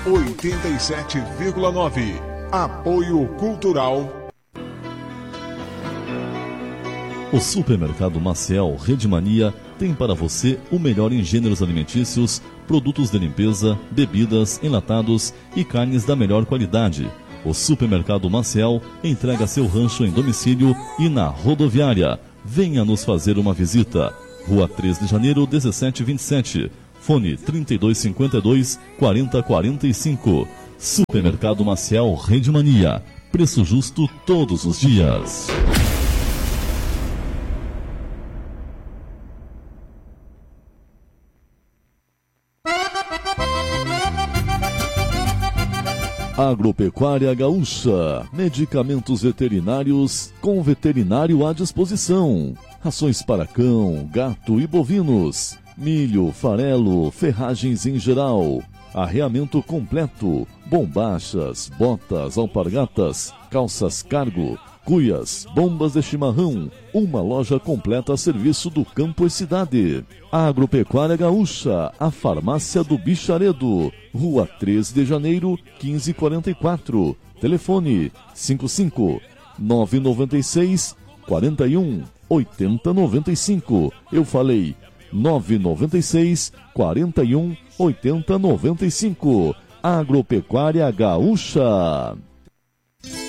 87,9. Apoio Cultural. O Supermercado Maciel Rede Mania tem para você o melhor em gêneros alimentícios, produtos de limpeza, bebidas, enlatados e carnes da melhor qualidade. O Supermercado Maciel entrega seu rancho em domicílio e na rodoviária. Venha nos fazer uma visita. Rua 3 de Janeiro, 1727. Fone 3252-4045. Supermercado Maciel Rede Mania. Preço justo todos os dias. Agropecuária Gaúcha, medicamentos veterinários com veterinário à disposição, rações para cão, gato e bovinos, milho, farelo, ferragens em geral, arreamento completo, bombachas, botas, alpargatas, calças cargo, cuias, bombas de chimarrão, uma loja completa a serviço do campo e cidade. Agropecuária Gaúcha, a farmácia do Bicharedo, Rua 3 de Janeiro, 1544. Telefone 55 996 41 80 95. Eu falei 996 41 80 95. Agropecuária Gaúcha.